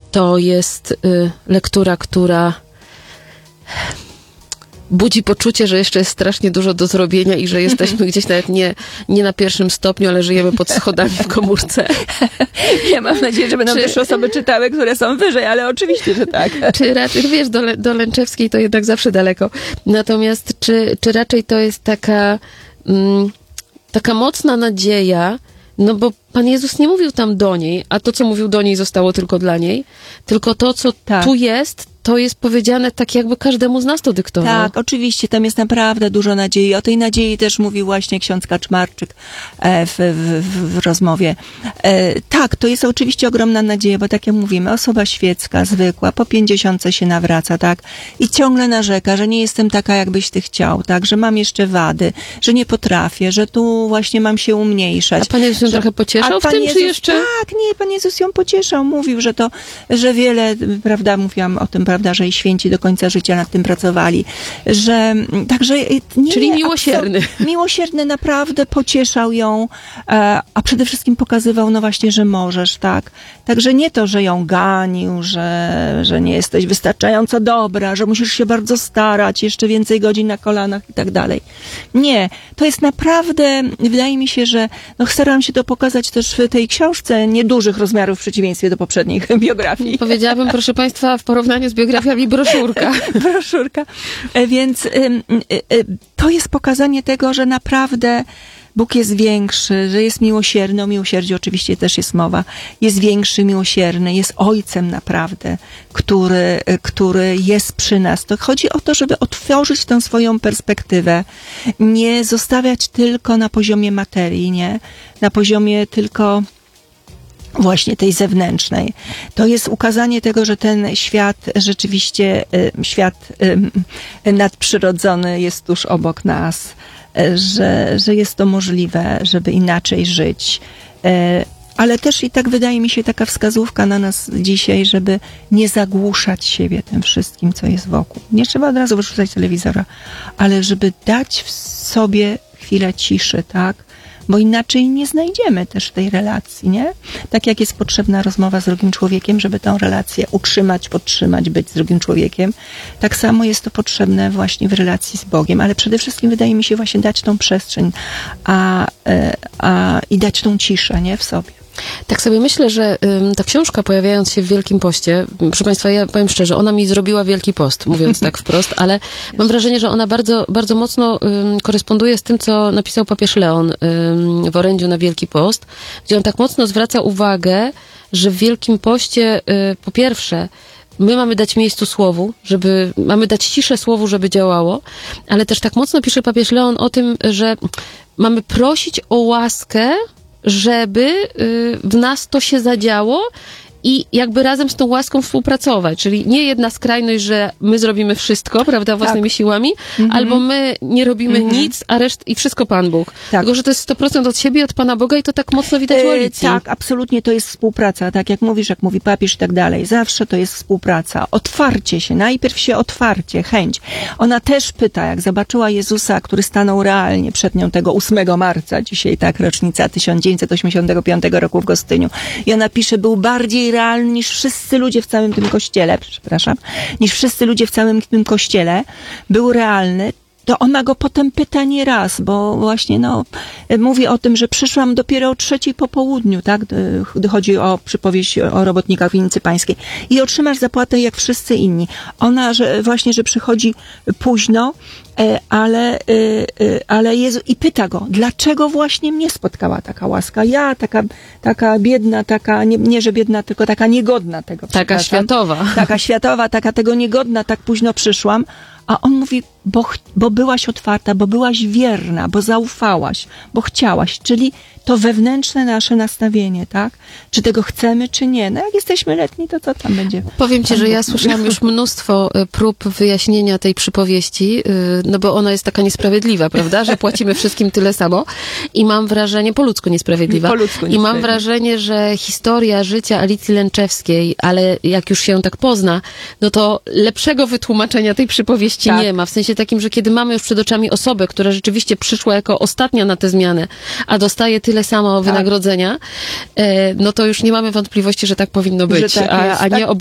to jest lektura, która budzi poczucie, że jeszcze jest strasznie dużo do zrobienia i że jesteśmy gdzieś nawet nie na pierwszym stopniu, ale żyjemy pod schodami w komórce. Ja mam nadzieję, że będą też osoby czytały, które są wyżej, ale oczywiście, że tak. Czy raczej, wiesz, do Lęczewskiej to jednak zawsze daleko. Natomiast czy raczej to jest taka mocna nadzieja, no bo Pan Jezus nie mówił tam do niej, a to, co mówił do niej, zostało tylko dla niej, tylko to, co tu jest, to jest powiedziane tak, jakby każdemu z nas to dyktował. Tak, oczywiście, tam jest naprawdę dużo nadziei. O tej nadziei też mówił właśnie ksiądz Kaczmarczyk w rozmowie. Tak, to jest oczywiście ogromna nadzieja, bo tak jak mówimy, osoba świecka, zwykła, po 50 się nawraca, tak? I ciągle narzeka, że nie jestem taka, jakbyś ty chciał, tak? Że mam jeszcze wady, że nie potrafię, że tu właśnie mam się umniejszać. A Pan Jezus ją trochę pocieszał w tym, Jezus, czy jeszcze? Tak, nie, Pan Jezus ją pocieszał. Mówił, że wiele, prawda, mówiłam o tym, prawda, że i święci do końca życia nad tym pracowali, że także nie. Czyli miłosierny. Miłosierny naprawdę pocieszał ją, a przede wszystkim pokazywał, no właśnie, że możesz, tak. Także nie to, że ją ganił, że nie jesteś wystarczająco dobra, że musisz się bardzo starać, jeszcze więcej godzin na kolanach i tak dalej. Nie, to jest naprawdę, wydaje mi się, że starałam się to pokazać też w tej książce niedużych rozmiarów w przeciwieństwie do poprzednich biografii. Powiedziałabym, proszę Państwa, w porównaniu z biografiami broszurka. Broszurka. Więc to jest pokazanie tego, że naprawdę Bóg jest większy, że jest miłosierny. O miłosierdziu oczywiście też jest mowa. Jest większy, miłosierny, jest Ojcem naprawdę, który jest przy nas. To chodzi o to, żeby otworzyć tę swoją perspektywę. Nie zostawiać tylko na poziomie materii, nie? Na poziomie tylko właśnie tej zewnętrznej. To jest ukazanie tego, że ten świat rzeczywiście, świat nadprzyrodzony jest tuż obok nas, że jest to możliwe, żeby inaczej żyć. Ale też i tak wydaje mi się taka wskazówka na nas dzisiaj, żeby nie zagłuszać siebie tym wszystkim, co jest wokół. Nie trzeba od razu wyrzucać telewizora, ale żeby dać w sobie chwilę ciszy, tak? Bo inaczej nie znajdziemy też tej relacji, nie? Tak jak jest potrzebna rozmowa z drugim człowiekiem, żeby tę relację utrzymać, podtrzymać, być z drugim człowiekiem, tak samo jest to potrzebne właśnie w relacji z Bogiem, ale przede wszystkim wydaje mi się właśnie dać tą przestrzeń i dać tą ciszę, nie? W sobie. Tak sobie myślę, że ta książka, pojawiając się w Wielkim Poście, proszę Państwa, ja powiem szczerze, ona mi zrobiła Wielki Post, mówiąc tak wprost, ale mam wrażenie, że ona bardzo, bardzo mocno koresponduje z tym, co napisał papież Leon w orędziu na Wielki Post, gdzie on tak mocno zwraca uwagę, że w Wielkim Poście, po pierwsze, my mamy dać miejscu słowu, mamy dać ciszę słowu, żeby działało, ale też tak mocno pisze papież Leon o tym, że mamy prosić o łaskę, żeby w nas to się zadziało i jakby razem z tą łaską współpracować. Czyli nie jedna skrajność, że my zrobimy wszystko, prawda, własnymi siłami, albo my nie robimy nic, a i wszystko Pan Bóg. Tak. Tylko, że to jest 100% od siebie, od Pana Boga i to tak mocno widać w Ulicy. Tak, absolutnie to jest współpraca. Tak jak mówisz, jak mówi papież i tak dalej. Zawsze to jest współpraca. Otwarcie się. Najpierw się otwarcie, chęć. Ona też pyta, jak zobaczyła Jezusa, który stanął realnie przed nią tego 8 marca, dzisiaj tak, rocznica 1985 roku w Gostyniu. I ona pisze, był bardziej realny niż wszyscy ludzie w całym tym kościele, niż wszyscy ludzie w całym tym kościele, był realny, to ona go potem pyta nie raz, bo właśnie mówi o tym, że przyszłam dopiero o 3:00 po południu, tak? Chodzi o przypowieść o robotnikach winnicy pańskiej. I otrzymasz zapłatę jak wszyscy inni. Ona, że przychodzi późno, ale Jezu, i pyta go, dlaczego właśnie mnie spotkała taka łaska? Ja, taka biedna, nie że biedna, tylko taka niegodna tego. Taka światowa. Taka światowa, taka tego niegodna, tak późno przyszłam. A on mówi, bo byłaś otwarta, bo byłaś wierna, bo zaufałaś, bo chciałaś, czyli to wewnętrzne nasze nastawienie, tak? Czy tego chcemy, czy nie? No jak jesteśmy letni, to co tam będzie? Powiem Ci, że ja słyszałam już mnóstwo prób wyjaśnienia tej przypowieści, no bo ona jest taka niesprawiedliwa, prawda? Że płacimy wszystkim tyle samo i mam wrażenie, po ludzku niesprawiedliwa. I mam wrażenie, że historia życia Alicji Lęczewskiej, ale jak już się ją tak pozna, no to lepszego wytłumaczenia tej przypowieści nie ma. W sensie takim, że kiedy mamy już przed oczami osobę, która rzeczywiście przyszła jako ostatnia na tę zmianę, a dostaje tyle samo wynagrodzenia, no to już nie mamy wątpliwości, że tak powinno być, a nie